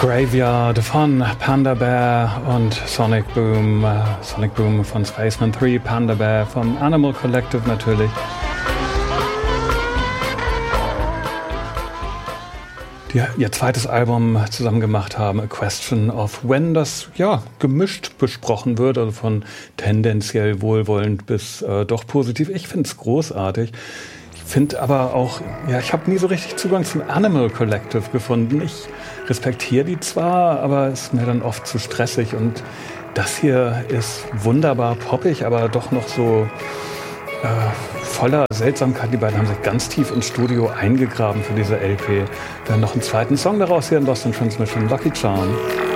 Graveyard von Panda Bear und Sonic Boom. Sonic Boom von Spaceman 3, Panda Bear vom Animal Collective natürlich. Die ihr zweites Album zusammen gemacht haben, A Question of When, das ja gemischt besprochen wird, also von tendenziell wohlwollend bis doch positiv. Ich finde es großartig. Ich finde aber auch, ja, ich habe nie so richtig Zugang zum Animal Collective gefunden. Ich respektiere die zwar, aber es ist mir dann oft zu stressig. Und das hier ist wunderbar poppig, aber doch noch so voller Seltsamkeit. Die beiden haben sich ganz tief ins Studio eingegraben für diese LP. Wir haben noch einen zweiten Song daraus hier in Lost in Transmission, Lucky Charm.